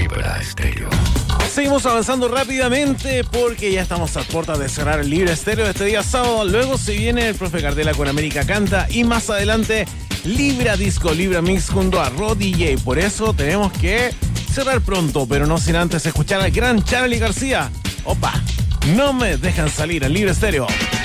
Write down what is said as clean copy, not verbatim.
Libra Estéreo. Seguimos avanzando rápidamente porque ya estamos a puertas de cerrar el Libra Estéreo de este día sábado. Luego se viene el profe Cardela con América Canta y más adelante Libra Disco, Libra Mix junto a Rod DJ. Por eso tenemos que cerrar pronto, pero no sin antes escuchar al gran Charly García. Opa, no me dejan salir al Libra Estéreo.